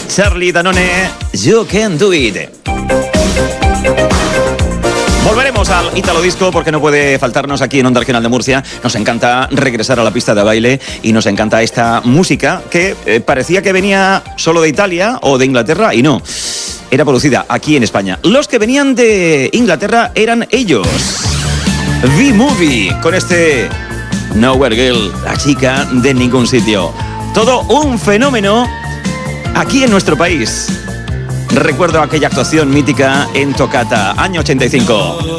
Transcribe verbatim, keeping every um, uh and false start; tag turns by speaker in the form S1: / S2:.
S1: Charlie Danone, You Can Do It. Volveremos al Italo Disco porque no puede faltarnos aquí en Onda Regional de Murcia. Nos encanta regresar a la pista de baile y nos encanta esta música que eh, parecía que venía solo de Italia o de Inglaterra y no. Era producida aquí en España. Los que venían de Inglaterra eran ellos. V-Movie, con este Nowhere Girl, la chica de ningún sitio. Todo un fenómeno aquí en nuestro país. Recuerdo aquella actuación mítica en Toccata, año ochenta y cinco.